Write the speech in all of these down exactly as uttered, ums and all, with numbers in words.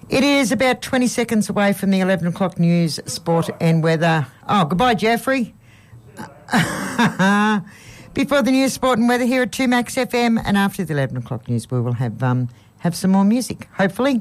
It is about twenty seconds away from the eleven o'clock news, sport and weather. Oh, goodbye, Jeffrey. Before the news, sport and weather here at two Max F M, and after the eleven o'clock news, we will have um, have some more music, hopefully.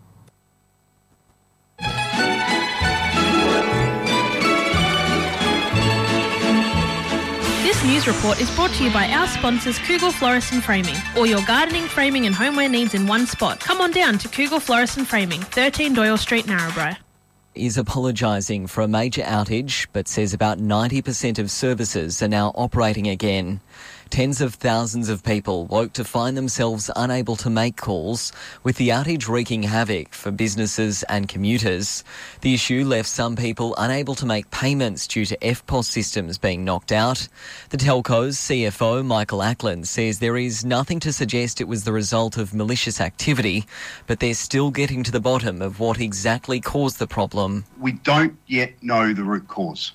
This news report is brought to you by our sponsors Kugel Florist and Framing. All your gardening, framing and homeware needs in one spot. Come on down to Kugel Florist and Framing, thirteen Doyle Street, Narrabri. Is apologising for a major outage, but says about ninety percent of services are now operating again. Tens of thousands of people woke to find themselves unable to make calls, with the outage wreaking havoc for businesses and commuters. The issue left some people unable to make payments due to F P O S systems being knocked out. The telco's C F O, Michael Ackland, says there is nothing to suggest it was the result of malicious activity, but they're still getting to the bottom of what exactly caused the problem. We don't yet know the root cause.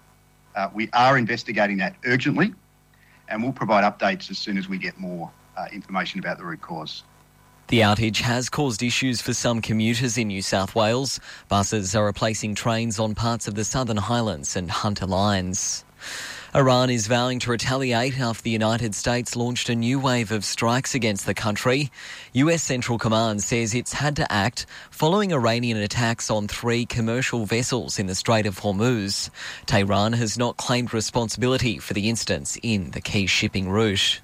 Uh, we are investigating that urgently, and we'll provide updates as soon as we get more uh, information about the root cause. The outage has caused issues for some commuters in New South Wales. Buses are replacing trains on parts of the Southern Highlands and Hunter lines. Iran is vowing to retaliate after the United States launched a new wave of strikes against the country. U S Central Command says it's had to act following Iranian attacks on three commercial vessels in the Strait of Hormuz. Tehran has not claimed responsibility for the incidents in the key shipping route.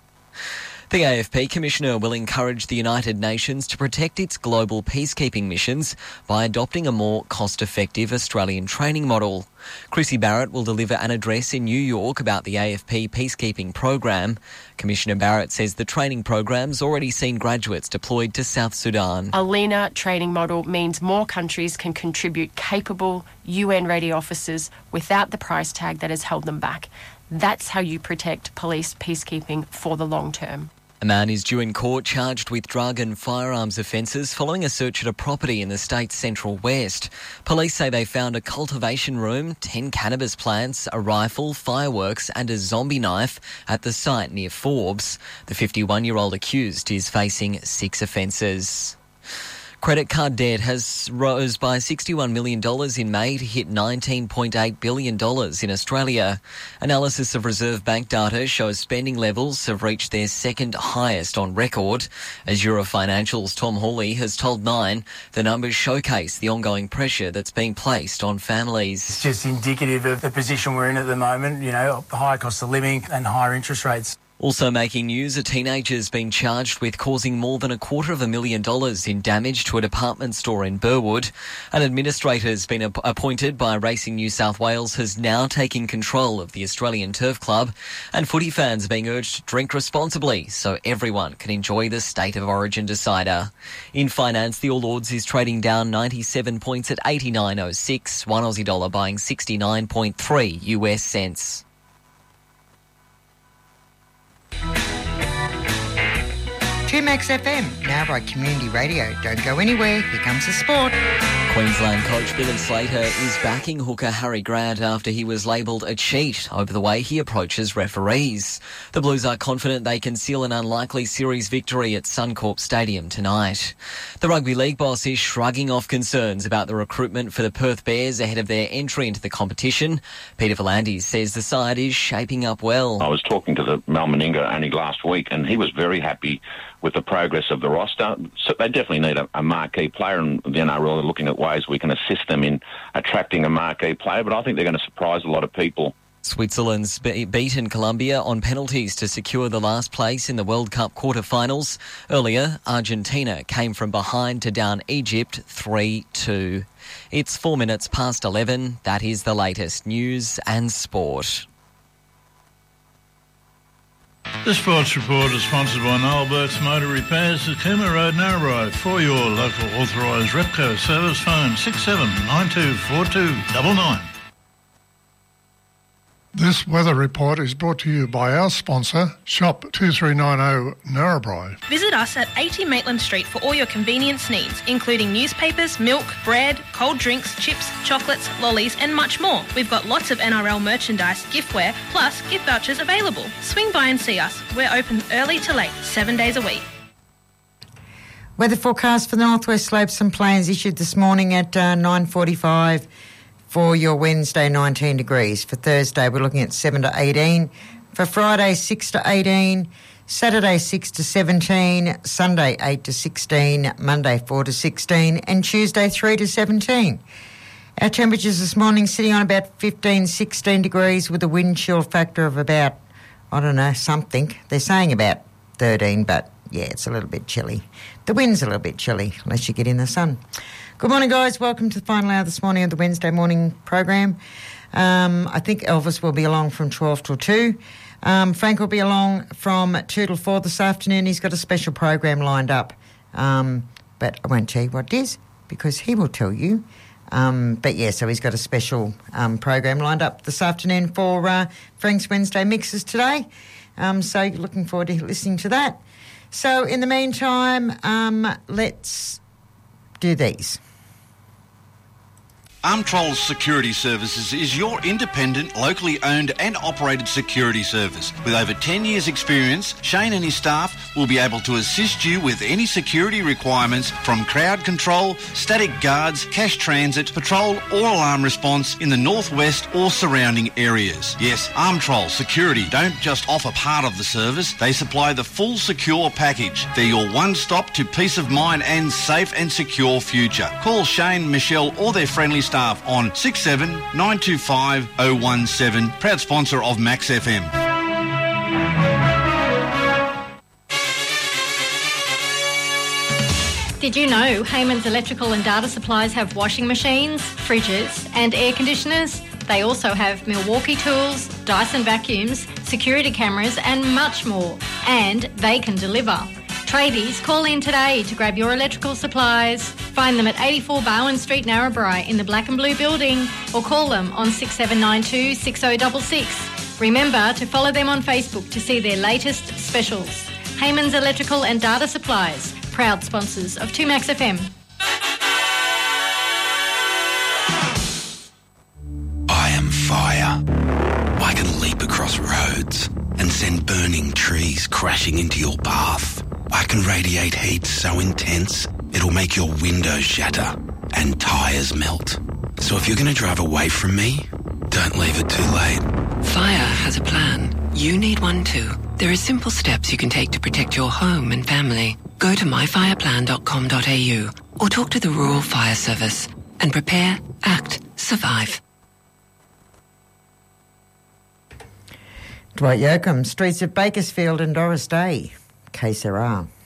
The A F P Commissioner will encourage the United Nations to protect its global peacekeeping missions by adopting a more cost-effective Australian training model. Chrissy Barrett will deliver an address in New York about the A F P peacekeeping program. Commissioner Barrett says the training program's already seen graduates deployed to South Sudan. A leaner training model means more countries can contribute capable U N-ready officers without the price tag that has held them back. That's how you protect police peacekeeping for the long term. A man is due in court charged with drug and firearms offences following a search at a property in the state's central west. Police say they found a cultivation room, ten cannabis plants, a rifle, fireworks and a zombie knife at the site near Forbes. The fifty-one-year-old accused is facing six offences. Credit card debt has rose by sixty-one million dollars in May to hit nineteen point eight billion dollars in Australia. Analysis of Reserve Bank data shows spending levels have reached their second highest on record. As Eurofinancial's Tom Hawley has told Nine, the numbers showcase the ongoing pressure that's being placed on families. It's just indicative of the position we're in at the moment, you know, higher cost of living and higher interest rates. Also making news, a teenager's been charged with causing more than a quarter of a million dollars in damage to a department store in Burwood. An administrator's been ap- appointed by Racing New South Wales has now taken control of the Australian Turf Club, and footy fans are being urged to drink responsibly so everyone can enjoy the State of Origin decider. In finance, the All Ords is trading down ninety-seven points at eighty-nine oh six, one Aussie dollar buying sixty-nine point three U S cents. two Max F M, now by Community Radio. Don't go anywhere, here comes the sport. Queensland coach Billy Slater is backing hooker Harry Grant after he was labelled a cheat over the way he approaches referees. The Blues are confident they can seal an unlikely series victory at Suncorp Stadium tonight. The rugby league boss is shrugging off concerns about the recruitment for the Perth Bears ahead of their entry into the competition. Peter V'landys says the side is shaping up well. I was talking to the Mal Meninga only last week and he was very happy with the progress of the roster. So they definitely need a, a marquee player, and the N R L are looking at ways we can assist them in attracting a marquee player, but I think they're going to surprise a lot of people. Switzerland's be- beaten Colombia on penalties to secure the last place in the World Cup quarter-finals. Earlier, Argentina came from behind to down Egypt three two. It's four minutes past eleven. That is the latest news and sport. The Sports Report is sponsored by Noel Burt's Motor Repairs at Cooma Road, Narrabri. For your local authorised Repco service, phone six seven nine two four two nine nine. This weather report is brought to you by our sponsor, Shop two three nine zero Narrabri. Visit us at eighty Maitland Street for all your convenience needs, including newspapers, milk, bread, cold drinks, chips, chocolates, lollies and much more. We've got lots of N R L merchandise, giftware, plus gift vouchers available. Swing by and see us. We're open early to late, seven days a week. Weather forecast for the northwest slopes and plains issued this morning at uh, nine forty-five for your Wednesday, nineteen degrees. For Thursday, we're looking at seven to eighteen. For Friday, six to eighteen. Saturday, six to seventeen. Sunday, eight to sixteen. Monday, four to sixteen. And Tuesday, three to seventeen. Our temperatures this morning sitting on about fifteen, sixteen degrees with a wind chill factor of about, I don't know, something. They're saying about thirteen, but yeah, it's a little bit chilly. The wind's a little bit chilly unless you get in the sun. Good morning, guys. Welcome to the final hour this morning of the Wednesday morning program. Um, I think Elvis will be along from twelve till two. Um, Frank will be along from two till four this afternoon. He's got a special program lined up, um, but I won't tell you what it is because he will tell you. Um, but yeah, so he's got a special um, program lined up this afternoon for uh, Frank's Wednesday Mixes today. Um, so looking forward to listening to that. So in the meantime, um, let's do these. Armtrol Security Services is your independent, locally owned and operated security service. With over ten years experience, Shane and his staff will be able to assist you with any security requirements from crowd control, static guards, cash transit, patrol or alarm response in the northwest or surrounding areas. Yes, Armtrol Security don't just offer part of the service, they supply the full secure package. They're your one-stop to peace of mind and safe and secure future. Call Shane, Michelle or their friendly staff on six seven nine two five oh one seven, proud sponsor of Max F M. Did you know Heyman's Electrical and Data Supplies have washing machines, fridges and air conditioners? They also have Milwaukee tools, Dyson vacuums, security cameras and much more. And they can deliver. Tradies, call in today to grab your electrical supplies. Find them at eighty-four Bowen Street, Narrabri in the black and blue building or call them on six seven nine two, six oh six six. Remember to follow them on Facebook to see their latest specials. Heyman's Electrical and Data Supplies, proud sponsors of two Max F M. I am fire. I can leap across roads and send burning trees crashing into your path. I can radiate heat so intense, it'll make your windows shatter and tyres melt. So if you're going to drive away from me, don't leave it too late. Fire has a plan. You need one too. There are simple steps you can take to protect your home and family. Go to my fire plan dot com dot a u or talk to the Rural Fire Service and prepare, act, survive. Dwight Yoakam, streets of Bakersfield and Doris Day. Que sera.